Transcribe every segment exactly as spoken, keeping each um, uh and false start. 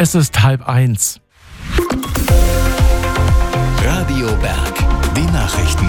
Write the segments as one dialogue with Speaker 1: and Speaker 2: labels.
Speaker 1: Es ist halb eins.
Speaker 2: Radio Berg, die Nachrichten.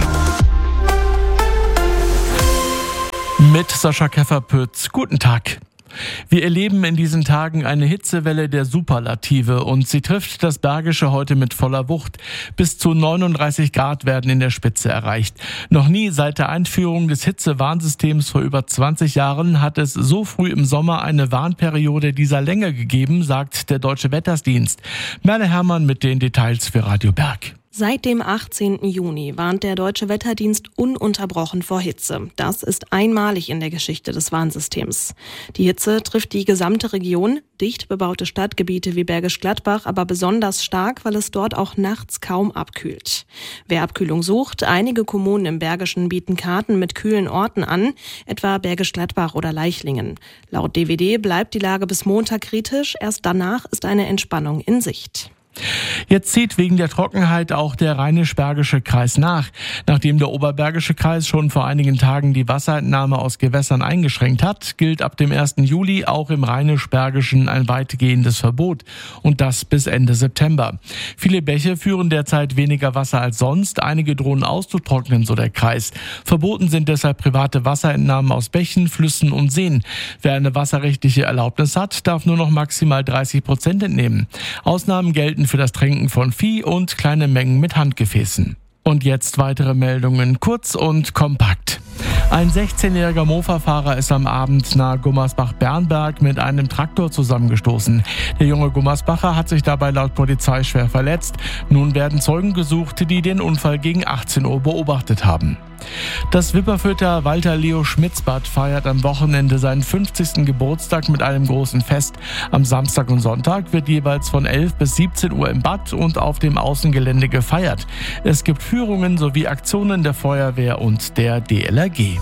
Speaker 1: Mit Sascha Käferpütz. Guten Tag. Wir erleben in diesen Tagen eine Hitzewelle der Superlative und sie trifft das Bergische heute mit voller Wucht. Bis zu neununddreißig Grad werden in der Spitze erreicht. Noch nie seit der Einführung des Hitzewarnsystems vor über zwanzig Jahren hat es so früh im Sommer eine Warnperiode dieser Länge gegeben, sagt der Deutsche Wetterdienst. Merle Herrmann mit den Details für Radio Berg.
Speaker 3: Seit dem achtzehnten Juni warnt der Deutsche Wetterdienst ununterbrochen vor Hitze. Das ist einmalig in der Geschichte des Warnsystems. Die Hitze trifft die gesamte Region, dicht bebaute Stadtgebiete wie Bergisch Gladbach, aber besonders stark, weil es dort auch nachts kaum abkühlt. Wer Abkühlung sucht, einige Kommunen im Bergischen bieten Karten mit kühlen Orten an, etwa Bergisch Gladbach oder Leichlingen. Laut D W D bleibt die Lage bis Montag kritisch, erst danach ist eine Entspannung in Sicht.
Speaker 1: Jetzt zieht wegen der Trockenheit auch der Rheinisch-Bergische Kreis nach. Nachdem der Oberbergische Kreis schon vor einigen Tagen die Wasserentnahme aus Gewässern eingeschränkt hat, gilt ab dem ersten Juli auch im Rheinisch-Bergischen ein weitgehendes Verbot. Und das bis Ende September. Viele Bäche führen derzeit weniger Wasser als sonst. Einige drohen auszutrocknen, so der Kreis. Verboten sind deshalb private Wasserentnahmen aus Bächen, Flüssen und Seen. Wer eine wasserrechtliche Erlaubnis hat, darf nur noch maximal dreißig Prozent entnehmen. Ausnahmen gelten für das Tränken von Vieh und kleine Mengen mit Handgefäßen. Und jetzt weitere Meldungen, kurz und kompakt. Ein sechzehnjähriger Mofa-Fahrer ist am Abend nahe Gummersbach-Bernberg mit einem Traktor zusammengestoßen. Der junge Gummersbacher hat sich dabei laut Polizei schwer verletzt. Nun werden Zeugen gesucht, die den Unfall gegen achtzehn Uhr beobachtet haben. Das Wipperfürther Walter Leo Schmitzbad feiert am Wochenende seinen fünfzigsten Geburtstag mit einem großen Fest. Am Samstag und Sonntag wird jeweils von elf bis siebzehn Uhr im Bad und auf dem Außengelände gefeiert. Es gibt Führungen sowie Aktionen der Feuerwehr und der D L R G.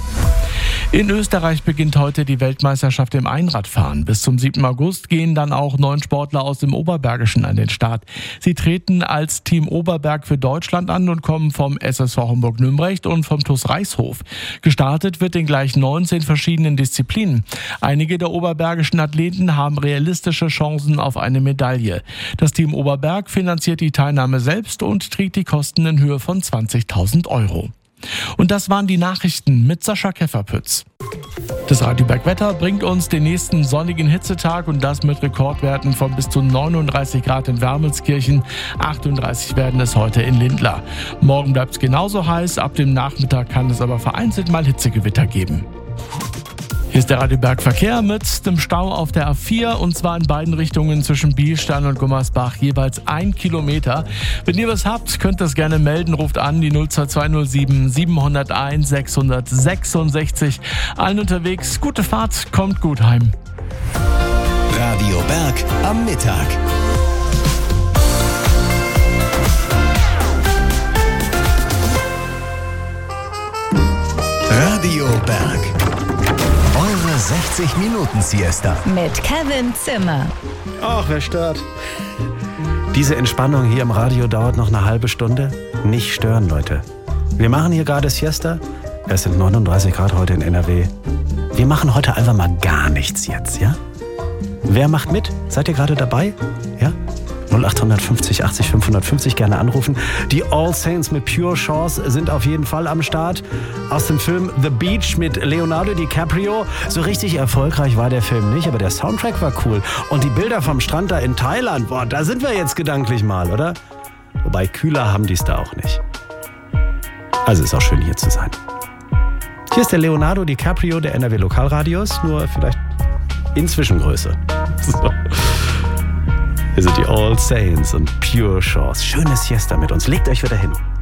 Speaker 1: In Österreich beginnt heute die Weltmeisterschaft im Einradfahren. Bis zum siebten August gehen dann auch neun Sportler aus dem Oberbergischen an den Start. Sie treten als Team Oberberg für Deutschland an und kommen vom S S V Homburg-Nümbrecht und vom T U S Reishof. Gestartet wird in gleich neunzehn verschiedenen Disziplinen. Einige der oberbergischen Athleten haben realistische Chancen auf eine Medaille. Das Team Oberberg finanziert die Teilnahme selbst und trägt die Kosten in Höhe von zwanzigtausend Euro. Und das waren die Nachrichten mit Sascha Käferpütz. Das Radio Berg Wetter bringt uns den nächsten sonnigen Hitzetag und das mit Rekordwerten von bis zu neununddreißig Grad in Wermelskirchen. achtunddreißig werden es heute in Lindlar. Morgen bleibt es genauso heiß, ab dem Nachmittag kann es aber vereinzelt mal Hitzegewitter geben. Hier ist der Radio Berg Verkehr mit dem Stau auf der A vier und zwar in beiden Richtungen zwischen Bielstein und Gummersbach jeweils ein Kilometer. Wenn ihr was habt, könnt ihr das gerne melden. Ruft an die null zwei zwei null sieben sieben null eins sechs sechs sechs. Allen unterwegs, gute Fahrt, kommt gut heim.
Speaker 2: Radio Berg am Mittag. Radio Berg. Eure sechzig Minuten Siesta.
Speaker 4: Mit Kevin Zimmer.
Speaker 5: Ach, wer stört? Diese Entspannung hier im Radio dauert noch eine halbe Stunde. Nicht stören, Leute. Wir machen hier gerade Siesta. Es sind neununddreißig Grad heute in N R W. Wir machen heute einfach mal gar nichts jetzt, ja? Wer macht mit? Seid ihr gerade dabei? Ja? null acht fünfzig achtzig fünfhundertfünfzig gerne anrufen. Die All Saints mit Pure Chance sind auf jeden Fall am Start. Aus dem Film The Beach mit Leonardo DiCaprio. So richtig erfolgreich war der Film nicht, aber der Soundtrack war cool. Und die Bilder vom Strand da in Thailand, boah, da sind wir jetzt gedanklich mal, oder? Wobei kühler haben die es da auch nicht. Also ist auch schön hier zu sein. Hier ist der Leonardo DiCaprio der N R W Lokalradios, nur vielleicht in Zwischengröße. So. Hier sind die All Saints und Pure Chance. Schöne Siesta mit uns. Legt euch wieder hin.